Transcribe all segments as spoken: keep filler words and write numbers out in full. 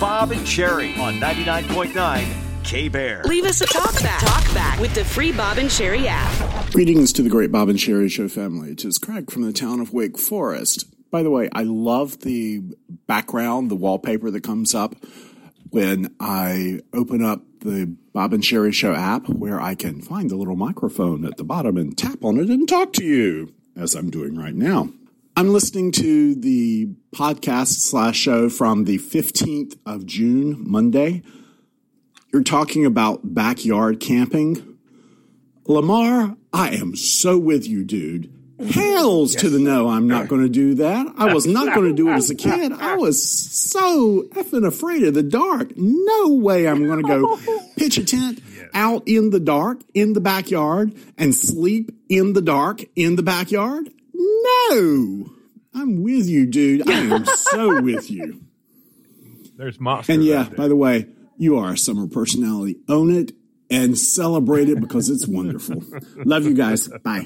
Bob and Sherry on ninety-nine point nine K-Bear. Leave us a talk back. Talk back with the free Bob and Sherry app. Greetings to the great Bob and Sherry Show family. It is Craig from the town of Wake Forest. By the way, I love the background, the wallpaper that comes up when I open up the Bob and Sherry Show app, where I can find the little microphone at the bottom and tap on it and talk to you, as I'm doing right now. I'm listening to the podcast slash show from the fifteenth of June, Monday. You're talking about backyard camping. Lamar, I am so with you, dude. Hells yes. to the no, I'm not going to do that. I was not going to do it as a kid. I was so effing afraid of the dark. No way I'm going to go pitch a tent yes. out in the dark, in the backyard, and sleep in the dark, in the backyard. No, I'm with you, dude. I am so with you. There's monsters. And yeah, by the way, you are a summer personality. Own it and celebrate it because it's wonderful. Love you guys. Bye.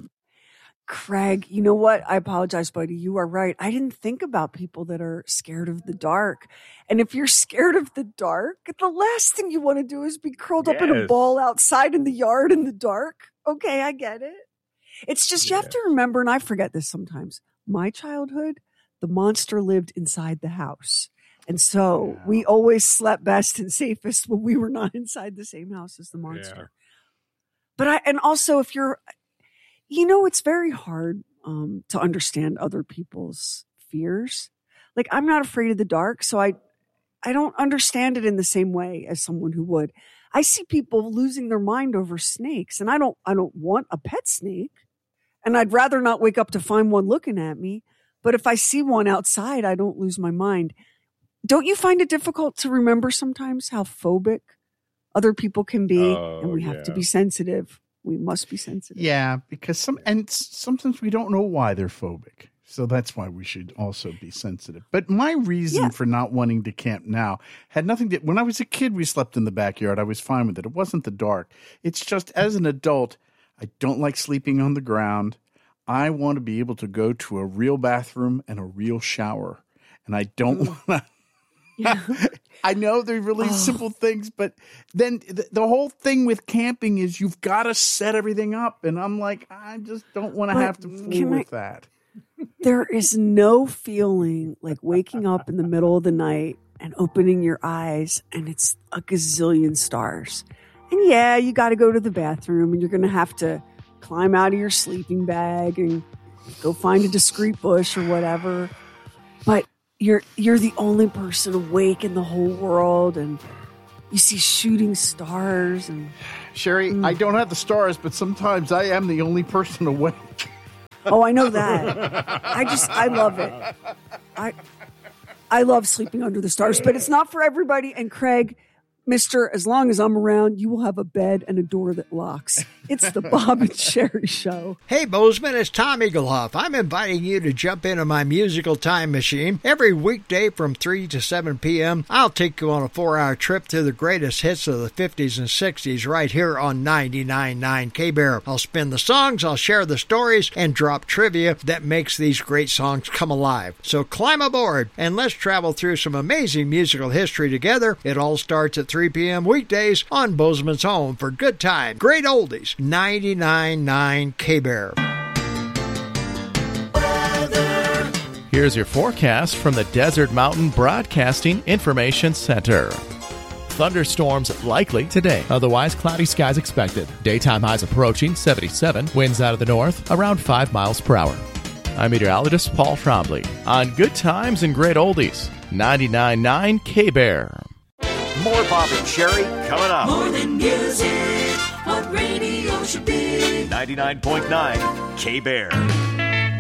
Craig, you know what? I apologize, buddy. You are right. I didn't think about people that are scared of the dark. And if you're scared of the dark, the last thing you want to do is be curled yes. up in a ball outside in the yard in the dark. Okay, I get it. It's just, you have to remember, and I forget this sometimes, my childhood, the monster lived inside the house. And so yeah. we always slept best and safest when we were not inside the same house as the monster. Yeah. But I, and also if you're, you know, it's very hard um, to understand other people's fears. Like, I'm not afraid of the dark, so I, I don't understand it in the same way as someone who would. I see people losing their mind over snakes, and I don't, I don't want a pet snake. And I'd rather not wake up to find one looking at me. But if I see one outside, I don't lose my mind. Don't you find it difficult to remember sometimes how phobic other people can be? Oh, and we have yeah. to be sensitive. We must be sensitive. Yeah, because some, and sometimes we don't know why they're phobic. So that's why we should also be sensitive. But my reason yeah. for not wanting to camp now had nothing to, when I was a kid, we slept in the backyard. I was fine with it. It wasn't the dark. It's just, as an adult, I don't like sleeping on the ground. I want to be able to go to a real bathroom and a real shower. And I don't want to. Yeah. I know they're really oh. simple things, but then the, the whole thing with camping is you've got to set everything up. And I'm like, I just don't want to have to fool with I, that. There is no feeling like waking up in the middle of the night and opening your eyes and it's a gazillion stars. And yeah, you got to go to the bathroom and you're going to have to climb out of your sleeping bag and go find a discreet bush or whatever. But you're you're the only person awake in the whole world and you see shooting stars. And Sherry, mm. I don't have the stars, but sometimes I am the only person awake. Oh, I know that. I just, I love it. I I love sleeping under the stars, but it's not for everybody. And Craig, Mister, as long as I'm around, you will have a bed and a door that locks. It's the Bob and Sherry Show. Hey, Bozeman, it's Tom Eaglehoff. I'm inviting you to jump into my musical time machine. Every weekday from three to seven p.m., I'll take you on a four-hour trip through the greatest hits of the fifties and sixties right here on ninety-nine point nine K-Bear. I'll spin the songs, I'll share the stories, and drop trivia that makes these great songs come alive. So climb aboard, and let's travel through some amazing musical history together. It all starts at three p.m. weekdays on Bozeman's home for good time, great oldies, ninety-nine point nine K-Bear. Here's your forecast from the Desert Mountain Broadcasting Information Center. Thunderstorms likely today. Otherwise, cloudy skies expected. Daytime highs approaching seventy-seven. Winds out of the north around five miles per hour. I'm meteorologist Paul Trombley on Good Times and Great Oldies, ninety-nine point nine K-Bear. More Bob and Sherry coming up. More than music, what radio should be. ninety-nine point nine K-Bear.